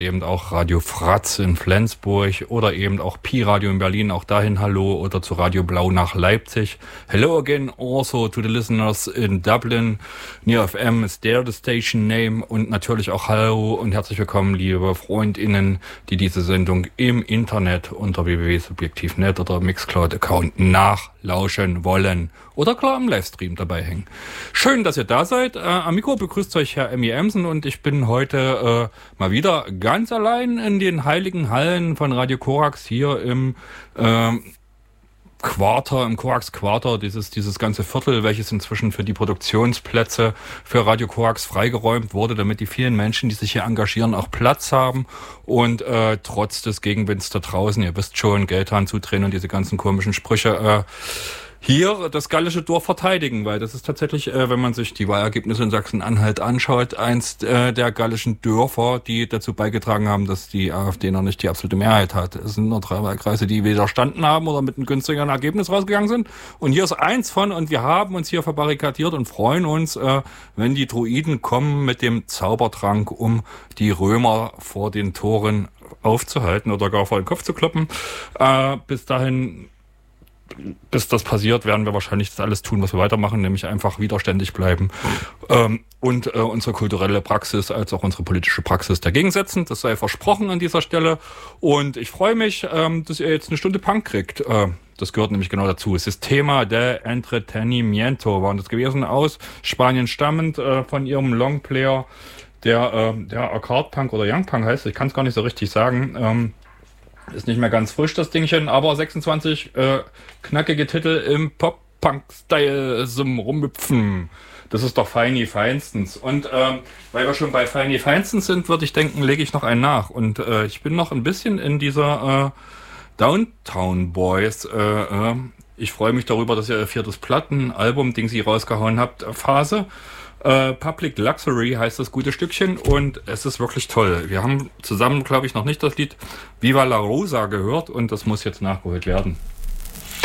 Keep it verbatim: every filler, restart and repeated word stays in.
Eben auch Radio Fratz in Flensburg oder eben auch Pi-Radio in Berlin, auch dahin hallo, oder zu Radio Blau nach Leipzig. Hello again also to the listeners in Dublin. Near F M is there the station name, und natürlich auch hallo und herzlich willkommen, liebe FreundInnen, die diese Sendung im Internet unter w w w punkt subjektiv punkt net oder Mixcloud-Account nachlauschen wollen oder klar im Livestream dabei hängen. Schön, dass ihr da seid. Äh, am Mikro begrüßt euch Herr Emmy Emsen und ich bin heute äh, mal wieder ganz allein in den heiligen Hallen von Radio Korax hier im äh, Quarter, im Korax Quarter, dieses, dieses ganze Viertel, welches inzwischen für die Produktionsplätze für Radio Korax freigeräumt wurde, damit die vielen Menschen, die sich hier engagieren, auch Platz haben und äh, trotz des Gegenwinds da draußen, ihr wisst schon, Geldhahn zudrehen und diese ganzen komischen Sprüche, äh, hier das gallische Dorf verteidigen, weil das ist tatsächlich, äh, wenn man sich die Wahlergebnisse in Sachsen-Anhalt anschaut, eins äh, der gallischen Dörfer, die dazu beigetragen haben, dass die AfD noch nicht die absolute Mehrheit hat. Es sind nur drei Wahlkreise, die widerstanden haben oder mit einem günstigeren Ergebnis rausgegangen sind. Und hier ist eins von, und wir haben uns hier verbarrikadiert und freuen uns, äh, wenn die Druiden kommen mit dem Zaubertrank, um die Römer vor den Toren aufzuhalten oder gar vor den Kopf zu kloppen. Äh, bis dahin... Bis das passiert, werden wir wahrscheinlich das alles tun, was wir weitermachen, nämlich einfach widerständig bleiben ähm, und äh, unsere kulturelle Praxis als auch unsere politische Praxis dagegen setzen. Das sei versprochen an dieser Stelle. Und ich freue mich, ähm, dass ihr jetzt eine Stunde Punk kriegt. Äh, das gehört nämlich genau dazu. Es ist Tema de Entretenimiento, war das gewesen, aus Spanien stammend, äh, von ihrem Longplayer, der, äh, der Arcade Punk oder Young Punk heißt. Ich kann es gar nicht so richtig sagen. Ähm, Ist nicht mehr ganz frisch, das Dingchen, aber sechsundzwanzig äh, knackige Titel im Pop-Punk-Style zum Rumhüpfen. Das ist doch feini feinstens. Und ähm, weil wir schon bei feini feinstens sind, würde ich denken, lege ich noch einen nach. Und äh, ich bin noch ein bisschen in dieser äh, Downtown Boys. Äh, äh, ich freue mich darüber, dass ihr ihr viertes Plattenalbum, Ding sie rausgehauen habt, Phase. Uh, Public Luxury heißt das gute Stückchen und es ist wirklich toll. Wir haben zusammen, glaube ich, noch nicht das Lied Viva la Rosa gehört und das muss jetzt nachgeholt werden.